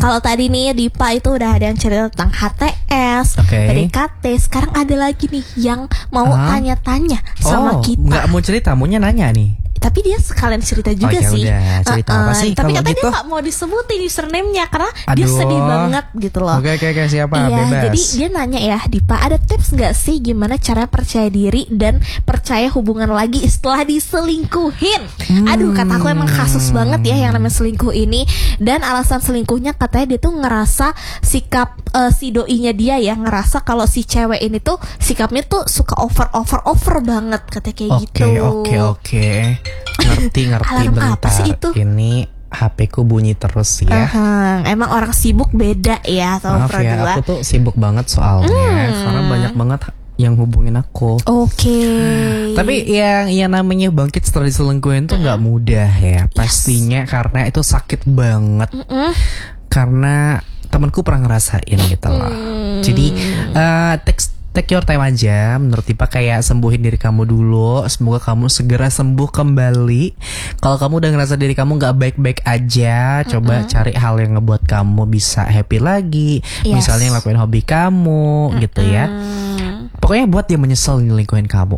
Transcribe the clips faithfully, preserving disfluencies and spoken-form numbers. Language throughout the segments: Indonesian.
Kalau tadi nih Dipa itu udah ada yang cerita tentang H T S, okay. P D K T. Sekarang ada lagi nih yang mau huh? tanya-tanya sama oh, kita. Nggak mau cerita, maunya nanya nih. Tapi dia sekalian cerita juga oh, sih. Udah, cerita uh-uh. apa sih? Tapi katanya gitu? dia gak mau disebutin username-nya karena Aduh. dia sedih banget gitu loh. Oke oke oke siapa? Iya, Bebas. jadi dia nanya ya, Dipa, ada tips gak sih gimana cara percaya diri dan percaya hubungan lagi setelah diselingkuhin? Hmm. Aduh, kata aku emang kasus banget ya yang namanya selingkuh ini. Dan alasan selingkuhnya katanya dia tuh ngerasa sikap uh, si doinya dia ya, ngerasa kalau si cewek ini tuh sikapnya tuh suka over over over banget, katanya kayak okay, gitu. Oke oke oke. Ngerti ngerti. Alarm bentar. apa sih itu? Ini H P ku bunyi terus ya. Uh-huh. Emang orang sibuk beda ya sama Maaf ya, berdua. aku tuh sibuk banget soalnya hmm. karena banyak banget yang hubungin aku. Oke. Okay. Tapi yang yang namanya bangkit setelah diselingkuhin tuh nggak mm-hmm. mudah ya. Yes. Pastinya karena itu sakit banget. Mm-hmm. Karena temanku pernah ngerasain gitu loh. Mm. Jadi uh, teks take your time aja. Menurut Dipa kayak sembuhin diri kamu dulu. Semoga kamu segera sembuh kembali. Kalau kamu udah ngerasa diri kamu gak baik-baik aja, coba mm-hmm. cari hal yang ngebuat kamu bisa happy lagi. Yes. Misalnya ngelakuin hobi kamu mm-hmm. gitu ya. Pokoknya buat dia menyesal ngelingkuhin kamu.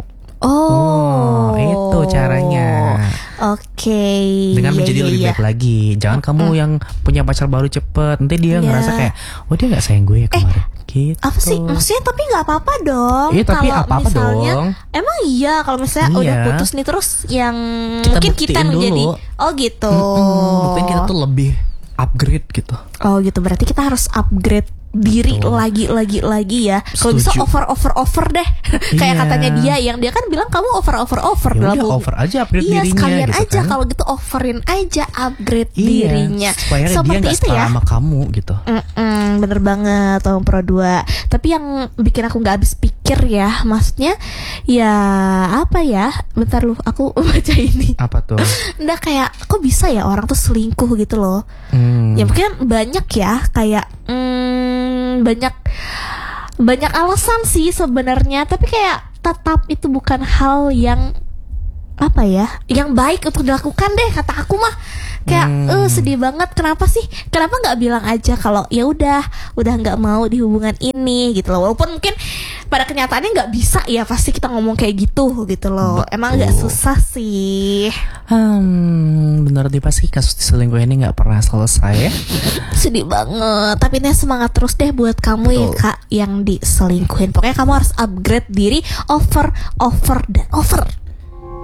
Oh, oh itu caranya. Oke. Okay. Dengan menjadi yeah, lebih yeah. baik lagi. Jangan kamu mm. yang punya pacar baru cepet. Nanti dia yeah. ngerasa kayak, oh dia gak sayang gue ya kemarin. Eh. Gitu. Apa sih? Maksudnya tapi gak apa-apa dong. Iya tapi kalau apa-apa misalnya, dong. Emang iya kalau misalnya iya. udah putus nih terus yang kita mungkin kita menjadi dulu. Oh gitu. Mm-mm, buktiin kita tuh lebih upgrade gitu. Oh gitu, berarti kita harus upgrade diri betul. lagi lagi lagi ya. Kalau bisa over over over deh. Kayak iya. katanya dia yang dia kan bilang kamu over over over ya dalam udah, over aja upgrade iya, dirinya. Sekalian gitu aja kan? kalau gitu overin aja upgrade iya, dirinya. Supaya seperti dia nggak itu ya. sama kamu gitu. Mm-mm, bener banget Om Pro dua. Tapi yang bikin aku nggak habis pikir ya, maksudnya ya apa ya? Bentar lu, aku baca ini. Apa tuh? Nggak kayak kok bisa ya orang tuh selingkuh gitu loh. Hmm. Ya mungkin banyak ya kayak. Hmm, banyak banyak alasan sih sebenarnya, tapi kayak tetap itu bukan hal yang apa ya, yang baik untuk dilakukan deh kata aku mah. Kayak eh hmm. uh, sedih banget. Kenapa sih? Kenapa nggak bilang aja kalau ya udah udah nggak mau di hubungan ini gitu loh. Walaupun mungkin pada kenyataannya nggak bisa ya, pasti kita ngomong kayak gitu gitu loh. Betul. Emang nggak susah sih. Hmm, bener Dipa sih kasus diselingkuh ini nggak pernah selesai ya. Sedih banget. Tapi ini semangat terus deh buat kamu. Betul. Ya kak yang diselingkuhin. Pokoknya kamu harus upgrade diri over over dan over.